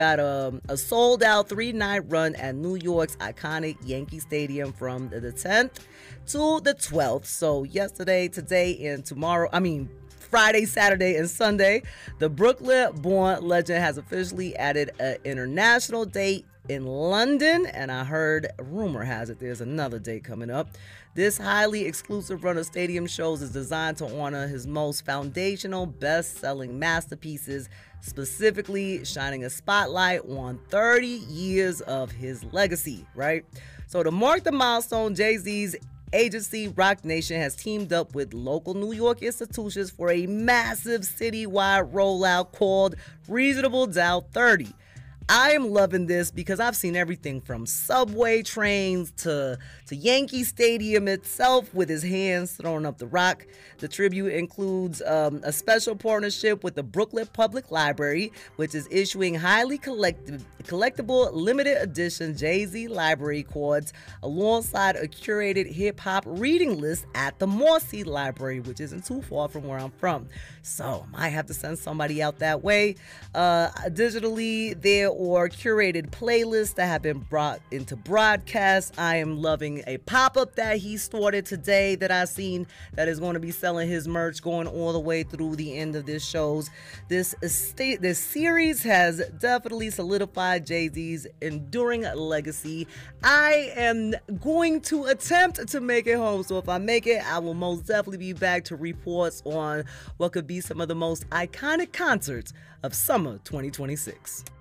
got a sold out 3-night run at New York's iconic Yankee Stadium from the 10th to the 12th. So yesterday, today, and tomorrow, Friday, Saturday, and Sunday, the Brooklyn-born legend has officially added an international date in London, and I heard, rumor has it, there's another date coming up. This highly exclusive run of stadium shows is designed to honor his most foundational, best-selling masterpieces, specifically shining a spotlight on 30 years of his legacy, right? So to mark the milestone, Jay-Z's agency Roc Nation has teamed up with local New York institutions for a massive citywide rollout called Reasonable Doubt 30. I am loving this because I've seen everything from subway trains to Yankee Stadium itself with his hands throwing up the rock. The tribute includes a special partnership with the Brooklyn Public Library, which is issuing highly collectible limited edition Jay-Z library cards alongside a curated hip-hop reading list at the Marcy Library, which isn't too far from where I'm from. So I might have to send somebody out that way. Digitally, there or curated playlists that have been brought into broadcast. I am loving a pop-up that he started today that I've seen that is going to be selling his merch going all the way through the end of this shows. This series has definitely solidified Jay-Z's enduring legacy. I am going to attempt to make it home, so if I make it, I will most definitely be back to reports on what could be some of the most iconic concerts of summer 2026.